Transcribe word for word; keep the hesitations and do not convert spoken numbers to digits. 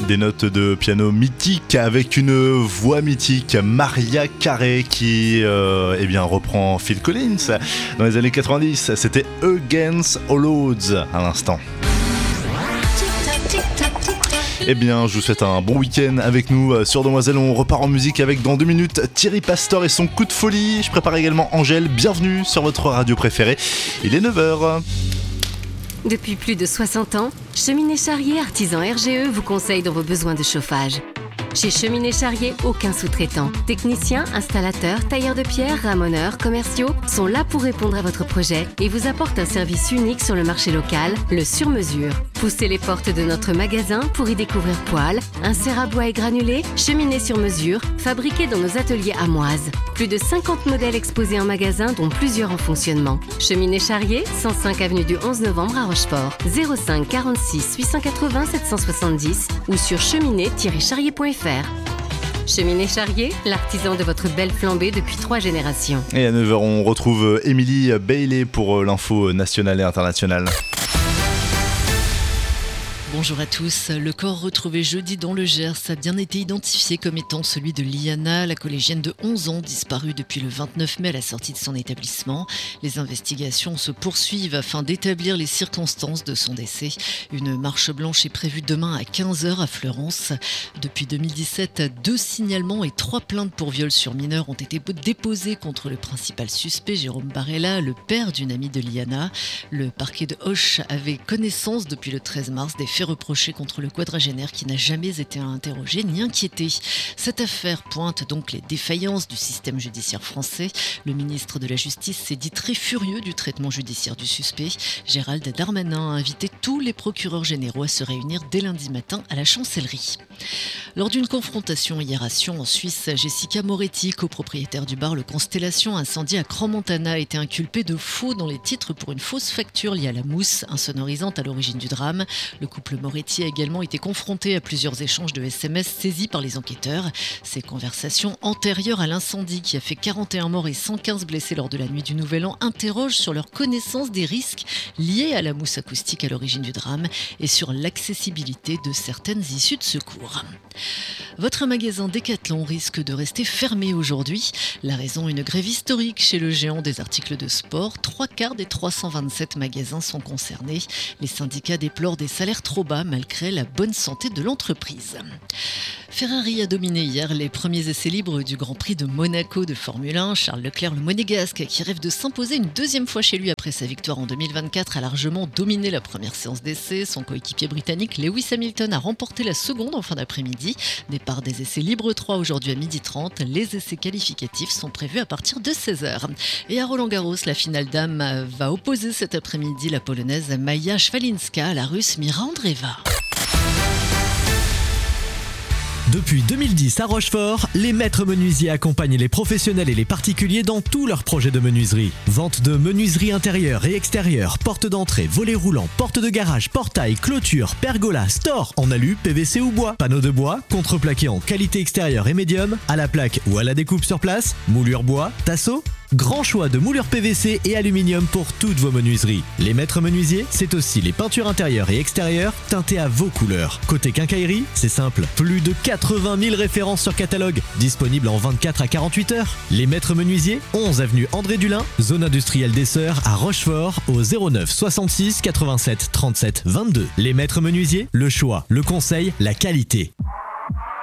des notes de piano mythiques avec une voix mythique, Mariah Carey, qui euh, eh bien, reprend Phil Collins dans les années quatre-vingt-dix. C'était Against All Odds à l'instant. Eh bien, je vous souhaite un bon week-end avec nous sur Demoiselle. On repart en musique avec dans deux minutes Thierry Pastor et son coup de folie. Je prépare également Angèle. Bienvenue sur votre radio préférée. Il est neuf heures. Depuis plus de soixante ans, Cheminée Charrier Artisan R G E vous conseille dans vos besoins de chauffage. Chez Cheminée Charrier, aucun sous-traitant. Techniciens, installateurs, tailleurs de pierre, ramoneurs, commerciaux sont là pour répondre à votre projet et vous apportent un service unique sur le marché local, le sur-mesure. Poussez les portes de notre magasin pour y découvrir poêles, inserts à bois et granulés, cheminées sur mesure, fabriqués dans nos ateliers amoises. Plus de cinquante modèles exposés en magasin, dont plusieurs en fonctionnement. Cheminée Charrier, cent cinq avenue du onze novembre à Rochefort, zéro cinq quarante-six huit cent quatre-vingts sept cent soixante-dix ou sur cheminée tiret charrier point f r. Cheminée Charrier, l'artisan de votre belle flambée depuis trois générations. Et à neuf heures, on retrouve Émilie Bailey pour l'info nationale et internationale. Bonjour à tous. Le corps retrouvé jeudi dans le Gers a bien été identifié comme étant celui de Liana, la collégienne de onze ans disparue depuis le vingt-neuf mai à la sortie de son établissement. Les investigations se poursuivent afin d'établir les circonstances de son décès. Une marche blanche est prévue demain à quinze heures à Fleurance. Depuis deux mille dix-sept, deux signalements et trois plaintes pour viol sur mineurs ont été déposés contre le principal suspect, Jérôme Barella, le père d'une amie de Liana. Le parquet de Auch avait connaissance depuis le treize mars des faits reproché contre le quadragénaire qui n'a jamais été interrogé ni inquiété. Cette affaire pointe donc les défaillances du système judiciaire français. Le ministre de la Justice s'est dit très furieux du traitement judiciaire du suspect. Gérald Darmanin a invité tous les procureurs généraux à se réunir dès lundi matin à la chancellerie. Lors d'une confrontation hier à Sion en Suisse, Jessica Moretti, copropriétaire du bar Le Constellation incendie à Crans-Montana, a été inculpée de faux dans les titres pour une fausse facture liée à la mousse insonorisante à l'origine du drame. Le couple Moretti a également été confronté à plusieurs échanges de S M S saisis par les enquêteurs. Ces conversations antérieures à l'incendie qui a fait quarante et un morts et cent quinze blessés lors de la nuit du Nouvel An interrogent sur leur connaissance des risques liés à la mousse acoustique à l'origine du drame et sur l'accessibilité de certaines issues de secours. Votre magasin Decathlon risque de rester fermé aujourd'hui. La raison, une grève historique chez le géant des articles de sport. Trois quarts des trois cent vingt-sept magasins sont concernés. Les syndicats déplorent des salaires trop bas malgré la bonne santé de l'entreprise. Ferrari a dominé hier les premiers essais libres du Grand Prix de Monaco de Formule un. Charles Leclerc, le monégasque, qui rêve de s'imposer une deuxième fois chez lui après sa victoire en deux mille vingt-quatre, a largement dominé la première séance d'essais. Son coéquipier britannique Lewis Hamilton a remporté la seconde en fin d'après-midi. Départ des essais libres trois aujourd'hui à midi trente. Les essais qualificatifs sont prévus à partir de seize heures. Et à Roland-Garros, la finale dames va opposer cet après-midi la polonaise Maja Szwalinska à la russe Mira Andreeva. Depuis deux mille dix à Rochefort, les maîtres menuisiers accompagnent les professionnels et les particuliers dans tous leurs projets de menuiserie. Vente de menuiserie intérieure et extérieure, porte d'entrée, volets roulants, porte de garage, portail, clôture, pergola, store en alu, P V C ou bois, panneaux de bois, contreplaqué en qualité extérieure et médium, à la plaque ou à la découpe sur place, moulure bois, tasseau. Grand choix de moulures P V C et aluminium pour toutes vos menuiseries. Les maîtres menuisiers, c'est aussi les peintures intérieures et extérieures teintées à vos couleurs. Côté quincaillerie, c'est simple. Plus de quatre-vingt mille références sur catalogue, disponibles en vingt-quatre à quarante-huit heures. Les maîtres menuisiers, onze avenue André Dulin, zone industrielle des Sœurs à Rochefort, au zéro neuf soixante-six quatre-vingt-sept trente-sept vingt-deux. Les maîtres menuisiers, le choix, le conseil, la qualité.